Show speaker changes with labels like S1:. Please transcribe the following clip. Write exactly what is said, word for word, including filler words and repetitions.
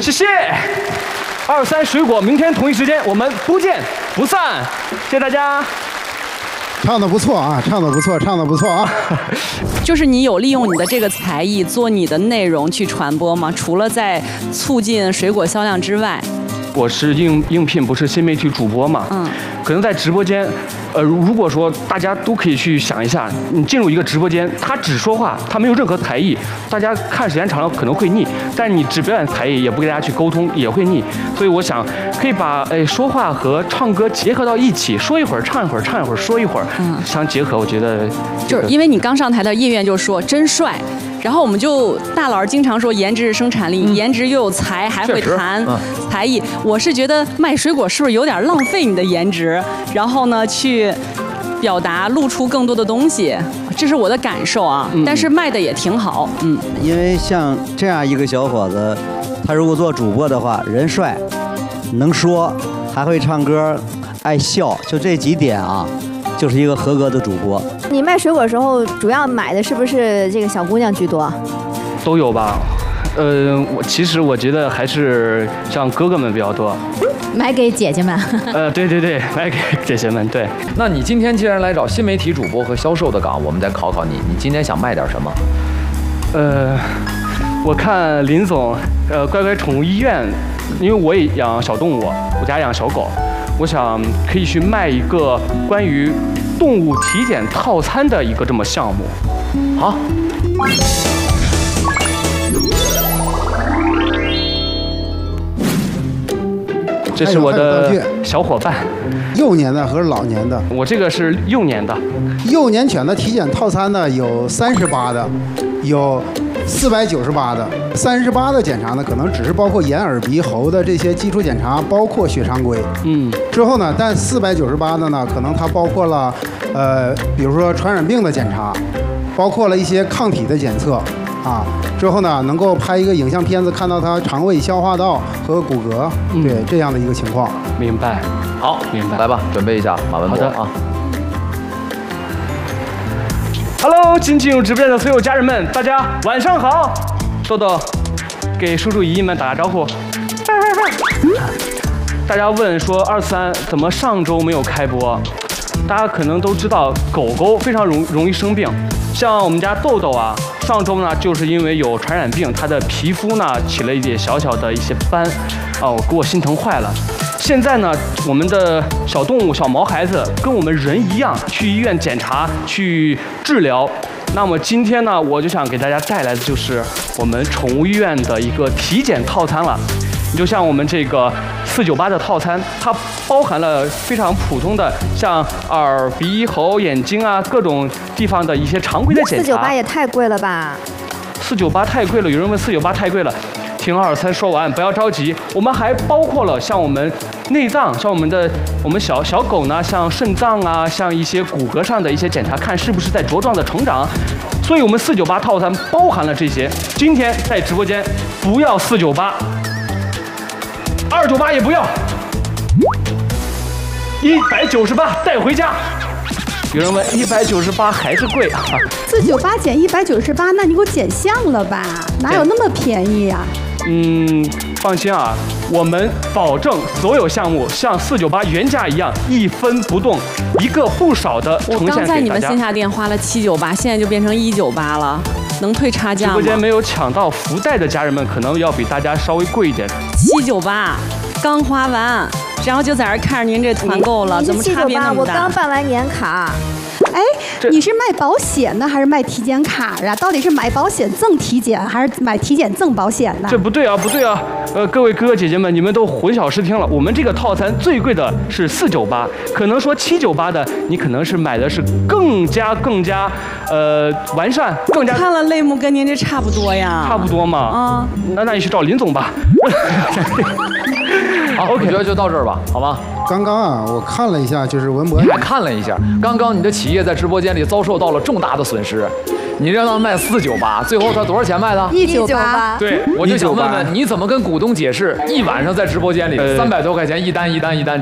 S1: 谢谢。二三水果，明天同一时间我们不见不散。谢谢大家。
S2: 唱的不错啊，唱的不错，唱的不错啊。
S3: 就是你有利用你的这个才艺做你的内容去传播吗？除了在促进水果销量之外。
S1: 我是应应聘，不是新媒体主播嘛？嗯，可能在直播间，呃，如果说大家都可以去想一下，你进入一个直播间，他只说话，他没有任何才艺，大家看时间长了可能会腻，但你只表演才艺，也不跟大家去沟通，也会腻。所以我想可以把哎说话和唱歌结合到一起，说一会儿唱一会儿，唱一会儿说一会儿，嗯，相结合，我觉得
S3: 就是因为你刚上台的叶苑就说真帅。然后我们就大佬经常说颜值是生产力，嗯、颜值又有才，还会弹、嗯、才艺。我是觉得卖水果是不是有点浪费你的颜值？然后呢，去表达露出更多的东西，这是我的感受啊。嗯、但是卖的也挺好，嗯。
S4: 因为像这样一个小伙子，他如果做主播的话，人帅，能说，还会唱歌，爱笑，就这几点啊。就是一个合格的主播。
S5: 你卖水果的时候，主要买的是不是这个小姑娘居多？
S1: 都有吧。呃，我其实我觉得还是像哥哥们比较多。
S6: 买给姐姐们。
S1: 呃，对对对，买给姐姐们。对。
S7: 那你今天既然来找新媒体主播和销售的岗，我们再考考你，你今天想卖点什么？
S1: 呃，我看林总，呃，乖乖宠物医院，因为我也养小动物，我家养小狗。我想可以去卖一个关于动物体检套餐的一个这么项目。好，这是我的小伙伴。
S2: 幼年的和老年的？
S1: 我这个是幼年的。
S2: 幼年犬的体检套餐呢，有三十八的，有四百九十八的。三十八的检查呢，可能只是包括眼、耳、鼻、喉的这些基础检查，包括血常规。嗯。之后呢，但四百九十八的呢，可能它包括了，呃，比如说传染病的检查，包括了一些抗体的检测，啊，之后呢，能够拍一个影像片子，看到它肠胃、消化道和骨骼，嗯、对这样的一个情况。
S1: 明白。
S7: 好，明白。来吧，准备一下马文博啊。
S1: Hello， 请进入直播间的所有家人们，大家晚上好。豆豆，给叔叔姨姨们打个招呼。大家问说二三怎么上周没有开播？大家可能都知道，狗狗非常容容易生病，像我们家豆豆啊，上周呢就是因为有传染病，它的皮肤呢起了一点小小的一些斑，哦，给我心疼坏了。现在呢，我们的小动物、小毛孩子跟我们人一样，去医院检查、去治疗。那么今天呢，我就想给大家带来的就是我们宠物医院的一个体检套餐了。你就像我们这个四九八的套餐，它包含了非常普通的，像耳、鼻、喉、眼睛啊各种地方的一些常规的检查。
S5: 四九八也太贵了吧？
S1: 四九八太贵了，有人问四九八太贵了。听二三说完，不要着急，我们还包括了像我们内脏，像我们的我们小小狗呢，像肾脏啊，像一些骨骼上的一些检查，看是不是在茁壮的成长。所以我们四九八套餐包含了这些。今天在直播间不要四九八，二九八也不要，一百九十八带回家。有人问一百九十八还是贵啊？
S8: 四九八减一百九十八，那你给我减项了吧？哪有那么便宜呀、啊？
S1: 嗯，放心啊，我们保证所有项目像四九八原价一样一分不动，一个不少的呈现给大家。
S3: 我刚在你们线下店花了七九八，现在就变成一九八了，能退差价吗？
S1: 直播间没有抢到福袋的家人们，可能要比大家稍微贵一点。
S3: 七九八，刚花完。然后就在这儿看着您这团购了，怎么差别那么大？
S5: 我刚办完年卡。
S8: 哎，你是卖保险呢，还是卖体检卡啊？到底是买保险赠体检，还是买体检赠保险呢？
S1: 这不对啊，不对啊！呃，各位哥哥姐姐们，你们都混淆视听了。我们这个套餐最贵的是四九八，可能说七九八的，你可能是买的是更加更加呃完善，更加。
S3: 看了类目跟您这差不多呀。
S1: 差不多嘛。啊、嗯。那那你去找林总吧。
S7: 好 ，OK， 我觉得就到这儿吧，好吗？
S2: 刚刚啊，我看了一下，就是文博，
S7: 你还看了一下，刚刚你的企业在直播间里遭受到了重大的损失，你让他卖四九八，最后他多少钱卖的？
S8: 一九八。
S7: 对，我就想问问，你怎么跟股东解释？一晚上在直播间里三百多块钱一单一单一单。